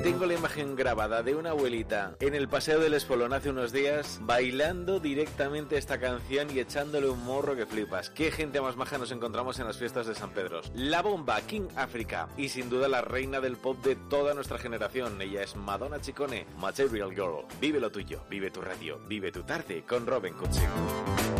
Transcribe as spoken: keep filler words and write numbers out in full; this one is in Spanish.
Tengo la imagen grabada de una abuelita en el Paseo del Espolón hace unos días bailando directamente esta canción y echándole un morro que flipas. Qué gente más maja nos encontramos en las fiestas de San Pedros. La bomba, King Africa, y sin duda la reina del pop de toda nuestra generación. Ella es Madonna Ciccone, Material Girl. Vive lo tuyo, vive tu radio, vive tu tarde con Robin Cucci.